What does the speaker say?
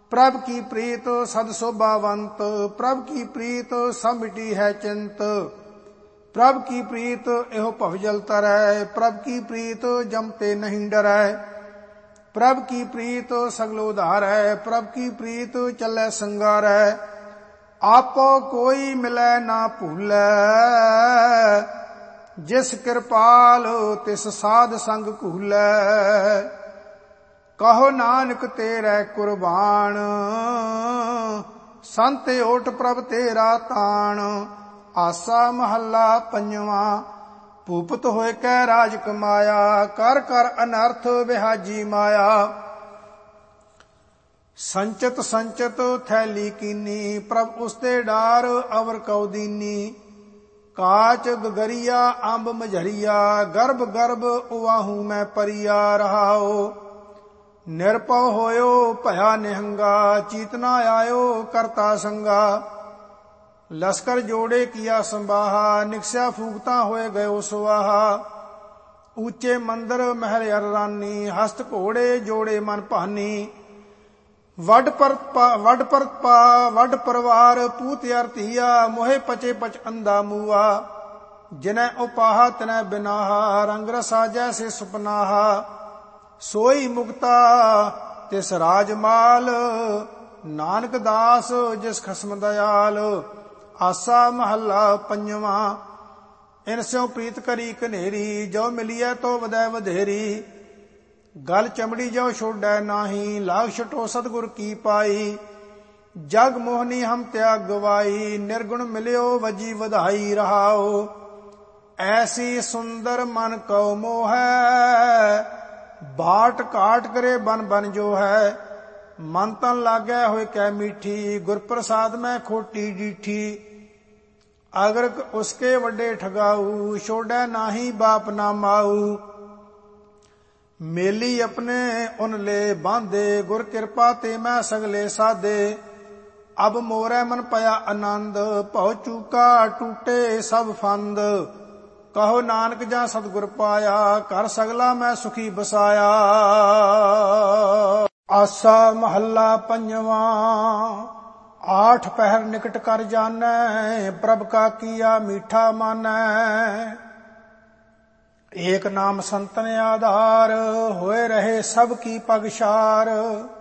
प्रभ की प्रीत सद शोभावंत, प्रभ की प्रीत सब मिटी है चिंत। प्रभ की प्रीत एहो भवजल तरੈ, प्रभ की प्रीत जमते नहीं डरै। प्रभ की प्रीत सगलो उधारै, प्रभ की प्रीत चलै संगारै। आपो कोई मिलै ना भूलै, जिस कृपाल तिस साध संग कूलै। कहो नानक तेरै कुर्बान, संत ओट प्रभ तेरा तान। आसा महला पंजवा। भूपत होए कै राज कमाया, कर कर अनर्थ बिहाजी माया। संचत संचत थैली कीनी, प्रभ उसते डार अवर कौ दीनी। काच गगरिया अंब मझरिया, गर्भ गर्भ उवाहू मैं परिया रहाओ। निरपव होयो भया निहंगा, चीतना आयो करता संगा। लश्कर जोड़े किया संबाहा, निकस्या फूकता होए गयो सुवाहा। ऊंचे मंदिर महल अररानी, हस्त घोड़े जोड़े मन भानी। वड परवार पूत अरतिया, मोहे पचे पच अंधा मुआ। जिन्हें उपाहा तिन्हें बिनाहा, रंग रसा जैसे सुपनाहा। सोई मुक्ता तिस राजमाल, नानक दास जिस खसम दयाल। आसा महला पंजवा। इन स्यों प्रीत करी कनेरी, जो मिलिए तो वदै वधेरी। गल चमड़ी जो छोड़ै नाही, लाग छटो सतगुर की पाई। जग मोहनी हम त्याग गवाई, निर्गुण मिलियो वजी वधाई रहाओ। ऐसी सुंदर मन कौ मोहै, बाट काट करे बन बन जो है। मन तन लागै होए कै मीठी, गुर प्रसाद में खोटी डीठी। अगर उसके वड्डे ठगाऊ, छोड़ै नाही बाप ना माऊ। मेली अपने उन ले बांधे, गुर कृपा ते मैं सगले साधे। अब मोरै मन पया आनंद, भव चूका टूटे सब फंद। कहो नानक जा सतगुर पाया, कर सगला मैं सुखी बसाया। आसा महला पंजवा। आठ पहर निकट कर जानै, प्रभ का किया मीठा मानै। एक नाम संतन आधार, होए रहे सब की पगशार।